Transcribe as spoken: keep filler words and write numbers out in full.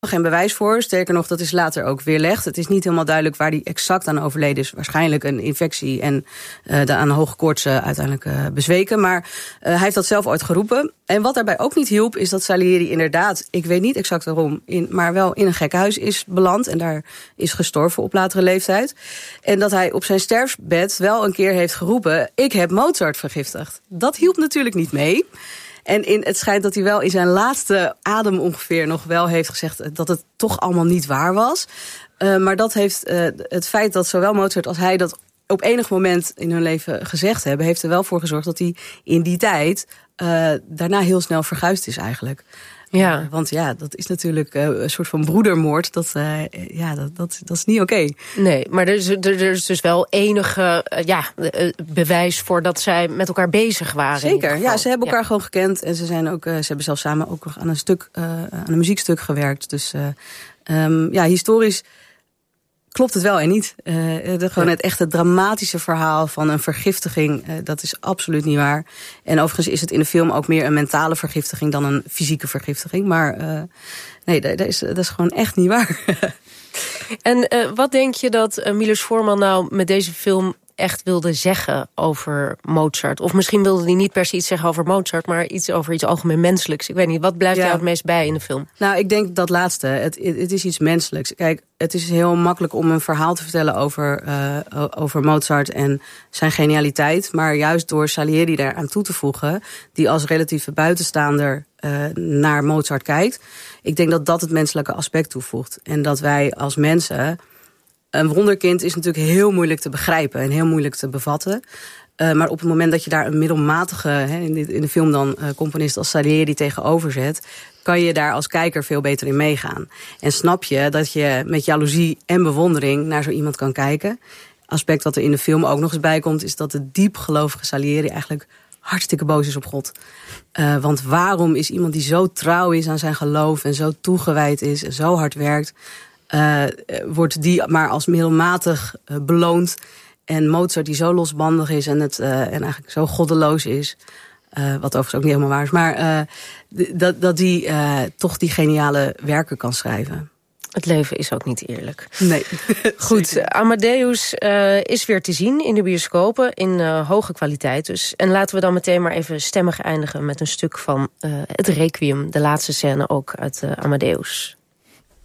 geen bewijs voor. Sterker nog, dat is later ook weerlegd. Het is niet helemaal duidelijk waar hij exact aan overleden is. Waarschijnlijk een infectie en uh, de aan hoge koorts uh, uiteindelijk uh, bezweken. Maar uh, hij heeft dat zelf ooit geroepen. En wat daarbij ook niet hielp, is dat Salieri inderdaad, ik weet niet exact waarom, in, maar wel in een gekkenhuis is beland. En daar is gestorven op latere leeftijd. En dat hij op zijn sterfbed wel een keer heeft geroepen, ik heb Mozart vergiftigd. Dat hielp natuurlijk niet mee. En in, het schijnt dat hij wel in zijn laatste adem ongeveer nog wel heeft gezegd dat het toch allemaal niet waar was. Uh, maar dat heeft uh, het feit dat zowel Mozart als hij dat op enig moment in hun leven gezegd hebben, heeft er wel voor gezorgd dat hij in die tijd uh, daarna heel snel verguisd is eigenlijk. Ja. Uh, want ja, dat is natuurlijk uh, een soort van broedermoord. Dat, uh, ja, dat, dat, dat is niet oké. Okay. Nee, maar er is, er is dus wel enige uh, ja, uh, bewijs voor dat zij met elkaar bezig waren. Zeker, ja, ze hebben elkaar ja. gewoon gekend. En ze, zijn ook, uh, ze hebben zelfs samen ook nog aan een, stuk, uh, aan een muziekstuk gewerkt. Dus uh, um, ja, historisch klopt het wel en niet. Uh, de, gewoon het echte dramatische verhaal van een vergiftiging, uh, dat is absoluut niet waar. En overigens is het in de film ook meer een mentale vergiftiging dan een fysieke vergiftiging. Maar uh, nee, dat is, dat is gewoon echt niet waar. En uh, wat denk je dat uh, Milos Forman nou met deze film echt wilde zeggen over Mozart? Of misschien wilde hij niet per se iets zeggen over Mozart, maar iets over iets algemeen menselijks. Ik weet niet, wat blijft ja. jou het meest bij in de film? Nou, ik denk dat laatste. Het, het is iets menselijks. Kijk, het is heel makkelijk om een verhaal te vertellen over, uh, over Mozart en zijn genialiteit. Maar juist door Salieri daar aan toe te voegen, die als relatieve buitenstaander uh, naar Mozart kijkt, ik denk dat dat het menselijke aspect toevoegt. En dat wij als mensen, een wonderkind is natuurlijk heel moeilijk te begrijpen en heel moeilijk te bevatten. Uh, maar op het moment dat je daar een middelmatige, hè, in, de, in de film dan, uh, componist als Salieri tegenover zet, kan je daar als kijker veel beter in meegaan. En snap je dat je met jaloezie en bewondering naar zo iemand kan kijken. Aspect wat er in de film ook nog eens bij komt, is dat de diepgelovige Salieri eigenlijk hartstikke boos is op God. Uh, want waarom is iemand die zo trouw is aan zijn geloof en zo toegewijd is en zo hard werkt, Uh, wordt die maar als middelmatig uh, beloond. En Mozart die zo losbandig is en, het, uh, en eigenlijk zo goddeloos is, uh, wat overigens ook niet helemaal waar is, maar uh, dat, dat die uh, toch die geniale werken kan schrijven. Het leven is ook niet eerlijk. Nee. Goed, Amadeus uh, is weer te zien in de bioscopen in uh, hoge kwaliteit dus. En laten we dan meteen maar even stemmig eindigen met een stuk van uh, het Requiem, de laatste scène ook uit uh, Amadeus.